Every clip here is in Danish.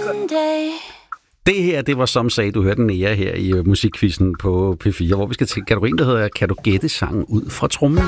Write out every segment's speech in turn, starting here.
Det her, det var som sagde, du hørte Nea her i musikquizzen på P4, hvor vi skal til kategorien, der hedder Kan du gætte sangen ud fra trommen?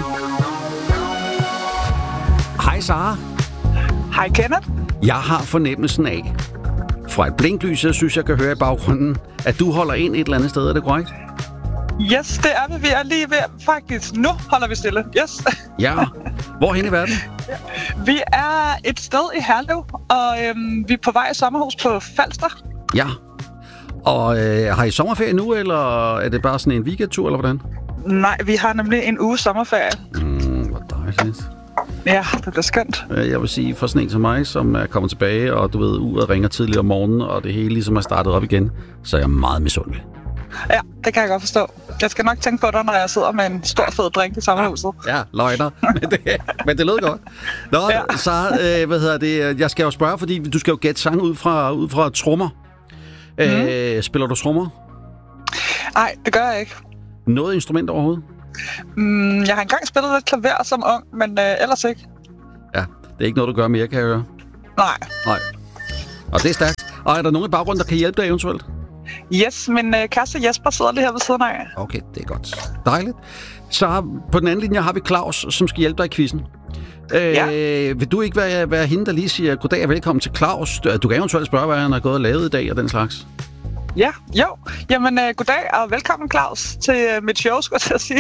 Hej Sara. Hej Kenneth. Jeg har fornemmelsen af, fra et blinklys, jeg synes, jeg kan høre i baggrunden, at du holder ind et eller andet sted, er det korrekt? Yes, det er vi. Vi er lige ved, faktisk. Nu holder vi stille. Yes. Ja. Hvorhen i verden? Vi er et sted i Herlev, og vi er på vej i sommerhus på Falster. Ja. Og har I sommerferie nu, eller er det bare sådan en weekendtur, eller hvordan? Nej, vi har nemlig en uge sommerferie. Hvor dejligt. Ja, det bliver skønt. Jeg vil sige, for sådan en som mig, som er kommet tilbage, og du ved, uret ringer tidligere om morgenen, og det hele ligesom er startet op igen, så er jeg meget misundelig. Ja, det kan jeg godt forstå. Jeg skal nok tænke på dig, når jeg sidder med en stor fed drink i sommerhuset. Ja, løgner. Men det lød godt. Nå, ja. Så jeg skal jo spørge, fordi du skal jo gætte sang ud fra trommer. Spiller du trommer? Nej, det gør jeg ikke. Noget instrument overhovedet? Jeg har engang spillet lidt klaver som ung, men ellers ikke. Ja, det er ikke noget, du gør mere, kan jeg høre? Nej. Og det er stærkt. Og er der nogen i baggrunden, der kan hjælpe dig eventuelt? Yes, min kæreste Jesper sidder lige her ved siden af. Okay, det er godt. Dejligt. Så på den anden linje har vi Claus, som skal hjælpe dig i quizzen. Vil du ikke være hende, der lige siger goddag og velkommen til Claus? Du kan eventuelt spørge, hvad han har gået og lavet i dag og den slags. Ja, jo. Jamen, goddag og velkommen, Claus, til mit show, skulle jeg sige.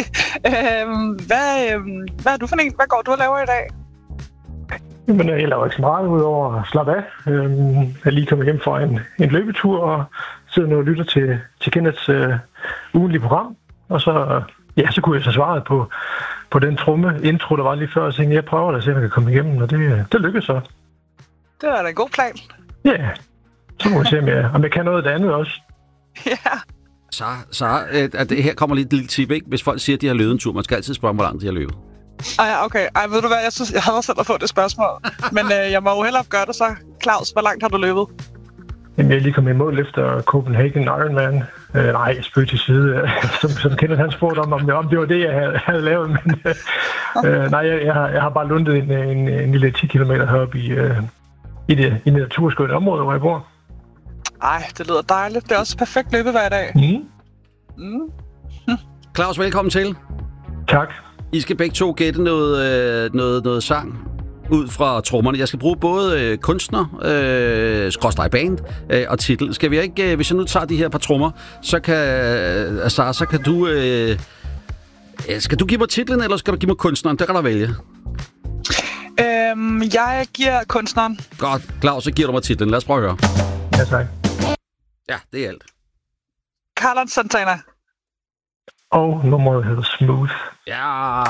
Hvad er du for en? Hvad går du og laver i dag? Jamen, jeg laver ikke så meget udover at slappe af. Jeg er lige kommet hjem fra en løbetur og sidder nu og lytter til Kenneths ugenlige program. Og så kunne jeg så svare på den tromme intro, der var lige før, og tænkte, jeg prøver at se, om jeg kan komme igennem, og det lykkedes så. Det er da en god plan. Ja, så må vi se, om jeg kan noget af det andet også. Ja. Så det her kommer lige et lille tip, ikke? Hvis folk siger, at de har løbet en tur, man skal altid spørge, hvor langt de har løbet. Okay. Ved du hvad, jeg synes, jeg havde selv at få det spørgsmål. Men jeg må jo hellere gøre det så. Claus, hvor langt har du løbet? Jamen, jeg er lige kommet i mål efter Copenhagen Ironman. Nej, spøg til side. Som Kenneth han spurgte om det var det, jeg havde lavet. Men jeg har bare lundet en lille 10 km heroppe i det naturskønne område, hvor jeg bor. Ej, det lyder dejligt. Det er også perfekt løbevejr i dag. Claus, velkommen til. Tak. I skal begge to gætte noget sang ud fra trommerne. Jeg skal bruge både kunstner, band og titel. Skal vi ikke, hvis jeg nu tager de her par trommer, så kan du... skal du give mig titlen, eller skal du give mig kunstneren? Det kan du vælge. Jeg giver kunstneren. Godt. Claus, så giver du mig titlen. Lad os prøve at høre. Ja, tak. Ja, det er alt. Carlos Santana. Og nummeret hedder Smooth. Ja.